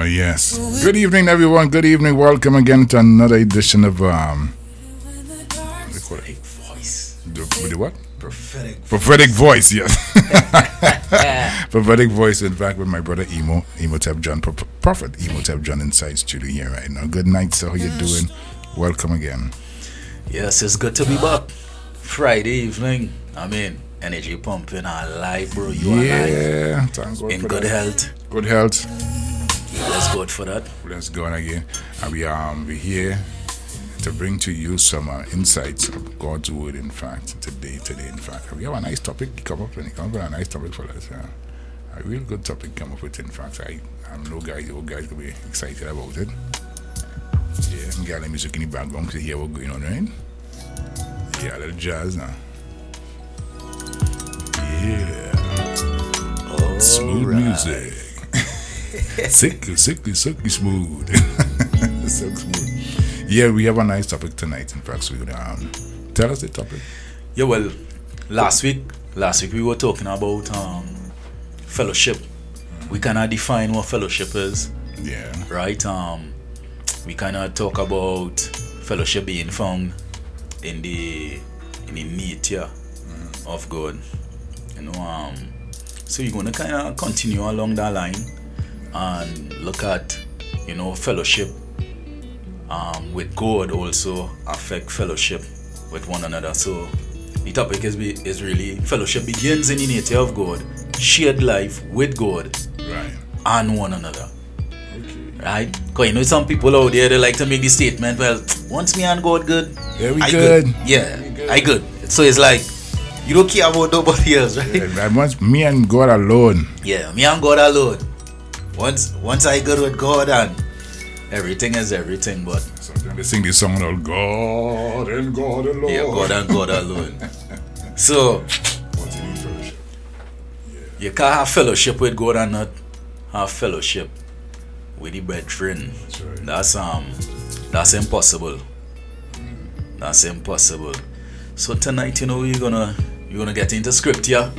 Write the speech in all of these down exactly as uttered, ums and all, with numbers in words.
yes. Good evening, everyone. Good evening. Welcome again to another edition of um. Prophetic voice. The, the what? Prophetic. Voice. Prophetic voice. Yes. Prophetic voice. In fact, with my brother Emo, Emotep John, Pro- Prophet Emotep John inside studio here right now. Good night, sir. How you doing? Welcome again. Yes, it's good to be back. Friday evening. I mean, energy pumping. I like, bro. You yeah, alive. Thank God In for good that. health. Good health. Let's go for that. Let's go on again. And we um we here to bring to you some uh, insights of God's word. In fact, today, today, in fact, we have a nice topic come up, and come up with a nice topic for us. Uh, a real good topic come up with. In fact, I I'm no guys, you guys gonna be excited about it. Yeah, and got the music in the background to hear what's going on, right? Yeah, a little jazz now. Yeah, Oh, smooth right. music. Sickly, sickly, sickly smooth. So smooth. Yeah, we have a nice topic tonight. In fact, so we're gonna um, tell us the topic. Yeah, well, last week, last week we were talking about um fellowship. We kind of define what fellowship is, Yeah, right? Um, we kind of talk about fellowship being found in the in the nature of God. You know, um, so you're gonna kind of continue along that line and look at, you know, fellowship um, with God also affect fellowship with one another. So the topic is be, is really fellowship begins in the nature of God, shared life with God right. and one another. Okay. Right? Because you know some people out there, they like to make the statement, well, once me and God good, Yeah, we I good. Yeah, We good. I good. So it's like, you don't care about nobody else, right? Yeah, I want me and God alone. Yeah, me and God alone. Once once I good with God and everything is everything, but Sometimes they sing this song called God and God alone. yeah, God and God alone. So What's in the fellowship? you can't have fellowship with God and not have fellowship with the brethren. That's right. That's um that's impossible. That's impossible. So tonight, you know, we're gonna you're gonna get into scripture.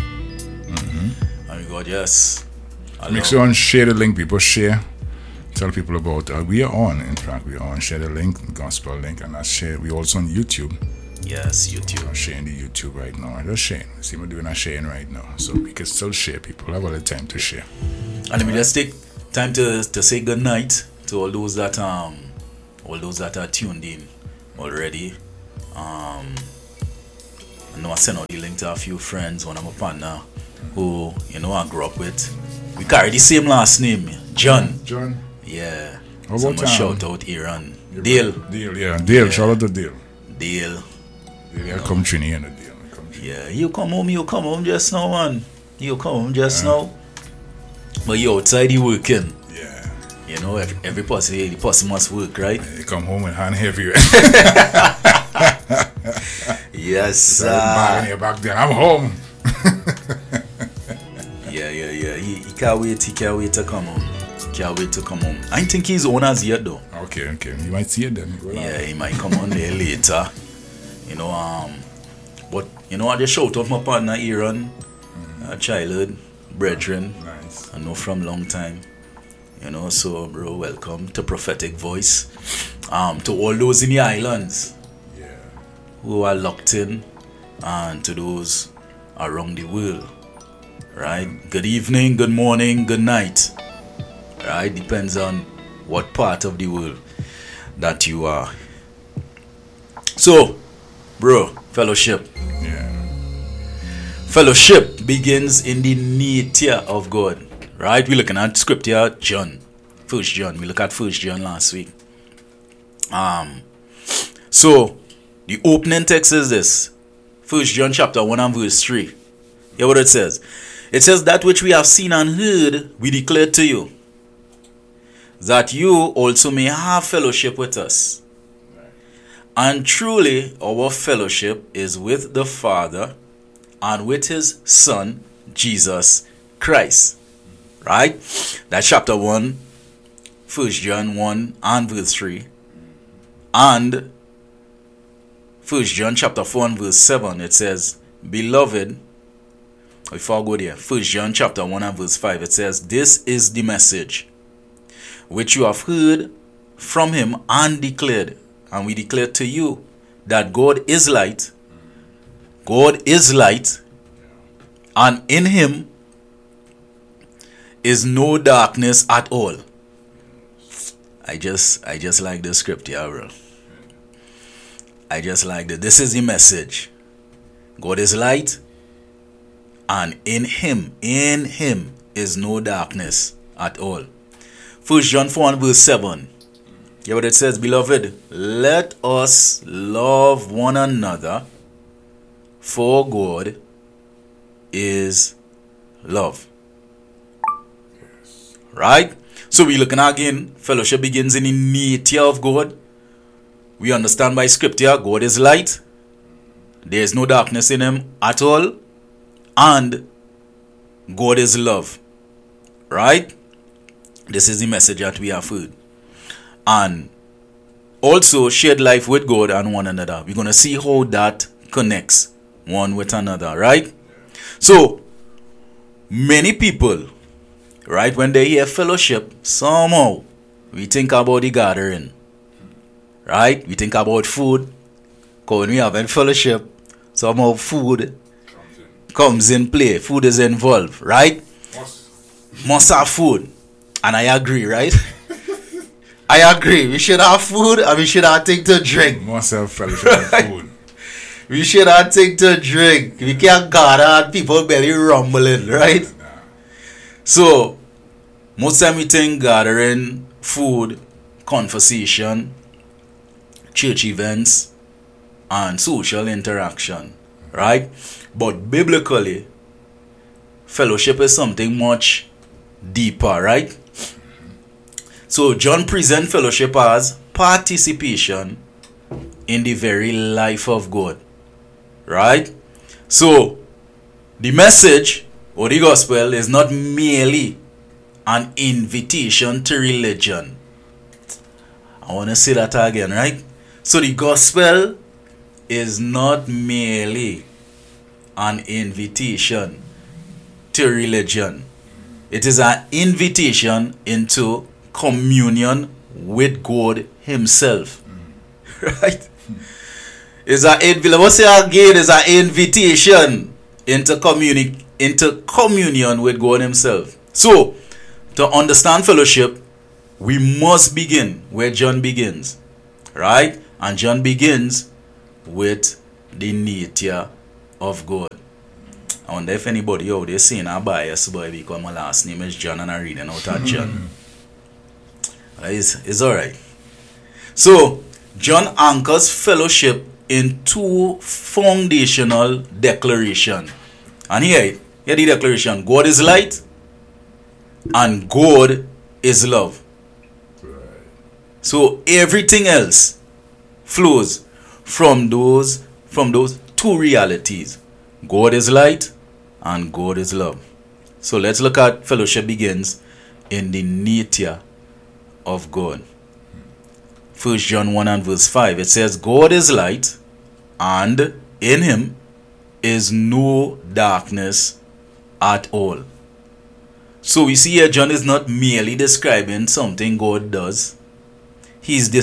Mm-hmm. And we go, yes. Make sure and share the link, people. Share. Tell people about uh, we are on. In fact, we are on. Share the link, gospel link, and that's share. We also on YouTube. Yes, YouTube. I'm sharing the YouTube right now. I'm just sharing. See, we're doing a sharing right now, so we can still share. People have all the time to share. And let me just take time to to say good night to all those that um all those that are tuned in already. Um I know I sent out the link to a few friends, one of my partner who, you know, I grew up with. We carry the same last name, John. John. Yeah. How So about, I'm gonna um, shout out Aaron. Dale. Dale, yeah, Dale. Yeah. Shout out to Dale. Dale. Dale, yeah, come Trini and Dale. Come Trini. Yeah, you come home, you come home just now, man. You come home just now. But you outside you working. Yeah. You know, every, every person, the person must work, right? You come home with hand heavy. Yes, Sorry, back in sir. here back then. I'm home. Yeah, yeah, yeah. He, he can't wait. He can't wait to come home. He can't wait to come home. I think he's on as yet though. Okay, okay. You might see it then. Go Yeah, on. he might come on there later. You know, um, but you know, I just shout out my partner Aaron, uh, childhood brethren. Nice. I know from long time. You know, so bro, welcome to Prophetic Voice. Um, to all those in the islands Yeah. who are locked in, and to those around the world. Right? Good evening, good morning, good night. Right? Depends on what part of the world that you are. So, bro, fellowship. Yeah. Fellowship begins in the nature of God. Right? We're looking at scripture, John. First John. We look at First John last week. Um so the opening text is this. First John chapter one and verse three. Hear what it says. It says, that which we have seen and heard, we declare to you, that you also may have fellowship with us. And truly, our fellowship is with the Father and with his Son, Jesus Christ. Right? That's chapter one, First John one and verse three. And First John chapter four and verse seven, it says, Beloved, before I go there, First John chapter one and verse five, it says, this is the message which you have heard from him and declared. And we declare to you that God is light. God is light. And in him is no darkness at all. I just I just like the scripture, bro. I just like that. This is the message. God is light, and in him, in him is no darkness at all. First John four and verse seven. Hear what it says, beloved, let us love one another, for God is love. Yes. Right? So we're looking again, fellowship begins in the nature of God. We understand by scripture, God is light. There is no darkness in him at all. And God is love. Right? This is the message that we have heard. And also shared life with God and one another. We're going to see how that connects one with another. Right? So, many people, right, when they hear fellowship, somehow we think about the gathering. Right? We think about food. Because when we have a fellowship, somehow food comes in. comes in play. Food is involved. Right? Must. Must have food. And I agree, right? I agree. We should have food and we should have things to drink. Must have fellowship and food. We should have things to drink. We can't gather and people belly rumbling, right? Nah. So, most time we think gathering, food, conversation, church events, and social interaction, right? But biblically, fellowship is something much deeper, right? So John presents fellowship as participation in the very life of God, right? So the message or the gospel is not merely an invitation to religion. I want to say that again, right? So the gospel is not merely an invitation to religion. It is an invitation into communion with God himself. Mm. Right? Mm. It's an again, it's an invitation into communi- into communion with God himself. So, to understand fellowship, we must begin where John begins. Right? And John begins with the nature of God. I wonder if anybody out there saying a bias boy because my last name is John and I'm reading out of John. It's, it's alright. So, John anchors fellowship in two foundational declarations. And here, here the declaration. God is light and God is love. Right. So, everything else flows from those, from those two realities. God is light and God is love. So, let's look at fellowship begins in the nature of God. First John one and verse five. It says, God is light, and in him is no darkness at all. So we see here John is not merely describing something God does. He's